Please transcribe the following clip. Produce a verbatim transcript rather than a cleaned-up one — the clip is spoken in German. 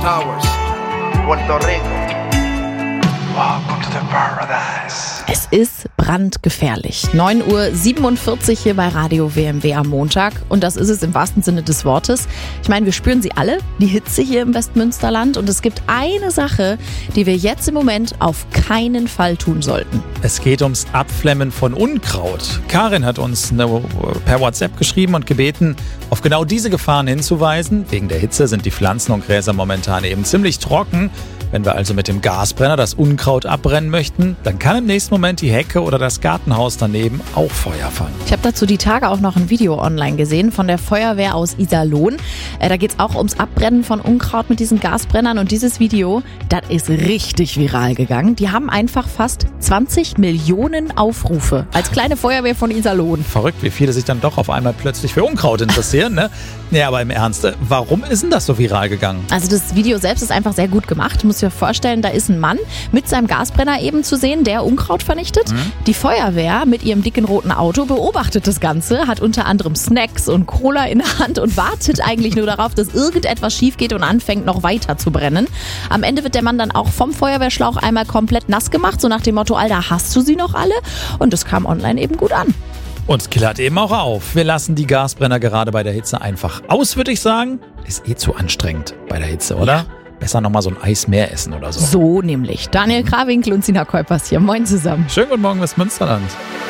Towers, Puerto Rico. Welcome to the paradise. Es ist brandgefährlich. neun Uhr siebenundvierzig hier bei Radio W M W am Montag. Und das ist es im wahrsten Sinne des Wortes. Ich meine, wir spüren sie alle, die Hitze hier im Westmünsterland. Und es gibt eine Sache, die wir jetzt im Moment auf keinen Fall tun sollten. Es geht ums Abflemmen von Unkraut. Karin hat uns per WhatsApp geschrieben und gebeten, auf genau diese Gefahren hinzuweisen. Wegen der Hitze sind die Pflanzen und Gräser momentan eben ziemlich trocken. Wenn wir also mit dem Gasbrenner das Unkraut abbrennen möchten, dann kann im nächsten Moment die Hecke oder das Gartenhaus daneben auch Feuer fangen. Ich habe dazu die Tage auch noch ein Video online gesehen von der Feuerwehr aus Iserlohn. Äh, da geht es auch ums Abbrennen von Unkraut mit diesen Gasbrennern. Und dieses Video, das ist richtig viral gegangen. Die haben einfach fast zwanzig Millionen Aufrufe als kleine Feuerwehr von Iserlohn. Verrückt, wie viele sich dann doch auf einmal plötzlich für Unkraut interessieren, ne? Ja, aber im Ernst, warum ist denn das so viral gegangen? Also das Video selbst ist einfach sehr gut gemacht. Du musst dir vorstellen, da ist ein Mann mit seinem Gasbrenner eben zu sehen, der Unkraut vernichtet. Mhm. Die Feuerwehr mit ihrem dicken roten Auto beobachtet das Ganze, hat unter anderem Snacks und Cola in der Hand und wartet eigentlich nur darauf, dass irgendetwas schief geht und anfängt noch weiter zu brennen. Am Ende wird der Mann dann auch vom Feuerwehrschlauch einmal komplett nass gemacht, so nach dem Motto, Alter, hast du sie noch alle? Und das kam online eben gut an. Und es klärt eben auch auf. Wir lassen die Gasbrenner gerade bei der Hitze einfach aus, würde ich sagen. Ist eh zu anstrengend bei der Hitze, oder? Ja. Besser nochmal so ein Eis mehr essen oder so. So nämlich. Daniel Krawinkel und Sina Kuipers hier. Moin zusammen. Schönen guten Morgen, Westmünsterland.